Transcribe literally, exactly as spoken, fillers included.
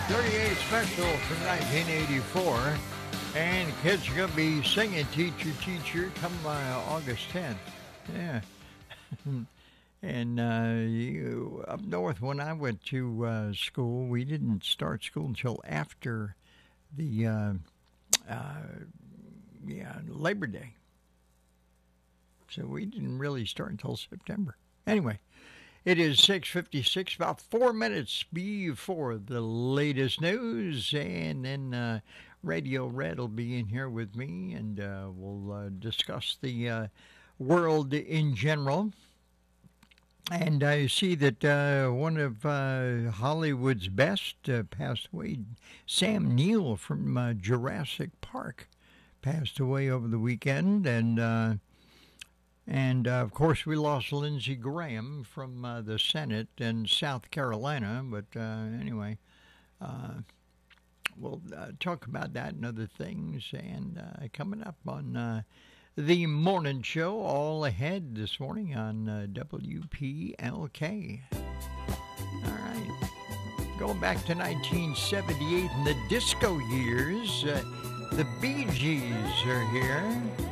thirty-eight special from nineteen eighty-four. And kids are going to be singing Teacher, Teacher come uh, August tenth. Yeah. and uh, you, up north, when I went to uh, school, we didn't start school until after the uh, uh, yeah Labor Day. So we didn't really start until September. Anyway, it is six fifty-six, about four minutes before the latest news, and then uh, Radio Red will be in here with me, and uh, we'll uh, discuss the uh, world in general. And I see that uh, one of uh, Hollywood's best uh, passed away. Sam Neill from uh, Jurassic Park passed away over the weekend, and uh, and uh, of course, we lost Lindsey Graham from uh, the Senate in South Carolina. But uh, anyway, uh, we'll uh, talk about that and other things. And uh, coming up on uh, the morning show, all ahead this morning on uh, W P L K. All right. Going back to nineteen seventy-eight in the disco years, uh, the Bee Gees are here.